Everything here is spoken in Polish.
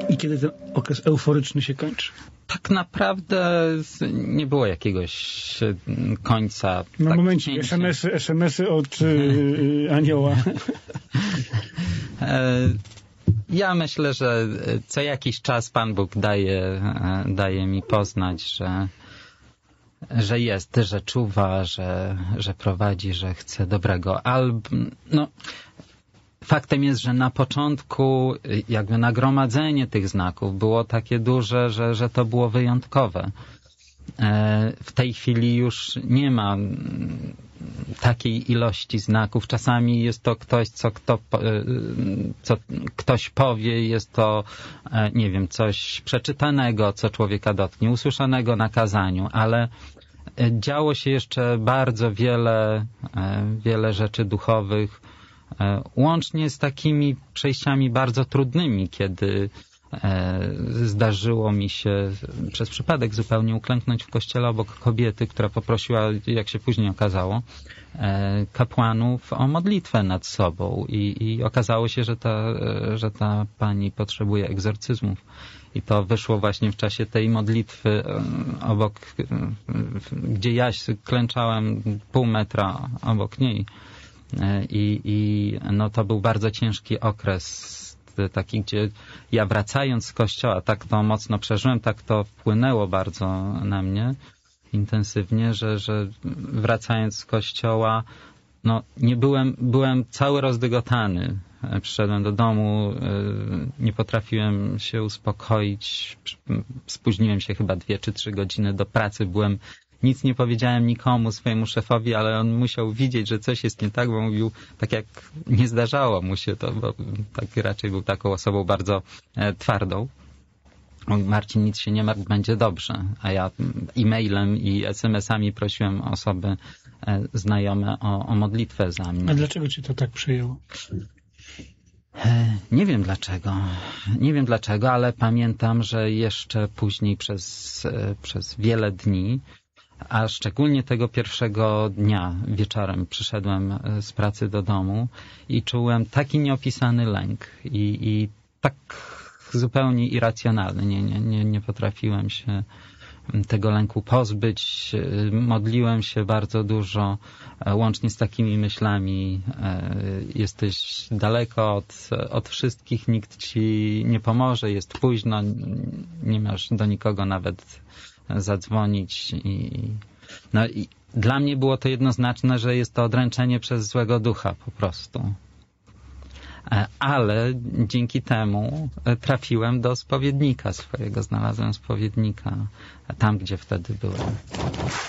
I kiedy ten okres euforyczny się kończy? Tak naprawdę nie było jakiegoś końca. No tak momencik, SMS-y od anioła. Ja myślę, że co jakiś czas Pan Bóg daje mi poznać, że jest, że czuwa, że prowadzi, że chce dobrego. Faktem jest, że na początku jakby nagromadzenie tych znaków było takie duże, że to było wyjątkowe. W tej chwili już nie ma takiej ilości znaków. Czasami jest to co ktoś powie, jest to, nie wiem, coś przeczytanego, co człowieka dotknie, usłyszanego na kazaniu, ale działo się jeszcze bardzo wiele rzeczy duchowych, łącznie z takimi przejściami bardzo trudnymi, kiedy zdarzyło mi się przez przypadek zupełnie uklęknąć w kościele obok kobiety, która poprosiła, jak się później okazało, kapłanów o modlitwę nad sobą i okazało się, że ta pani potrzebuje egzorcyzmów. I to wyszło właśnie w czasie tej modlitwy obok, gdzie ja klęczałem pół metra obok niej. I to był bardzo ciężki okres, taki, gdzie ja wracając z kościoła, tak to mocno przeżyłem, tak to wpłynęło bardzo na mnie intensywnie, że wracając z kościoła, byłem cały rozdygotany. Przyszedłem do domu, nie potrafiłem się uspokoić, spóźniłem się chyba 2 czy 3 godziny do pracy, nic nie powiedziałem nikomu, swojemu szefowi, ale on musiał widzieć, że coś jest nie tak, bo mówił tak, jak nie zdarzało mu się to, bo tak raczej był taką osobą bardzo twardą. Mówi: Marcin, nic się nie martw, będzie dobrze. A ja e-mailem i SMS-ami prosiłem osoby znajome o modlitwę za mnie. A dlaczego cię to tak przyjęło? Nie wiem dlaczego, ale pamiętam, że jeszcze później przez wiele dni, a szczególnie tego pierwszego dnia wieczorem przyszedłem z pracy do domu i czułem taki nieopisany lęk i tak zupełnie irracjonalny. Nie potrafiłem się tego lęku pozbyć. Modliłem się bardzo dużo, łącznie z takimi myślami: jesteś daleko od wszystkich, nikt ci nie pomoże, jest późno, nie masz do nikogo nawet zadzwonić. I dla mnie było to jednoznaczne, że jest to odręczenie przez złego ducha po prostu. Ale dzięki temu trafiłem do spowiednika swojego, znalazłem spowiednika tam, gdzie wtedy byłem.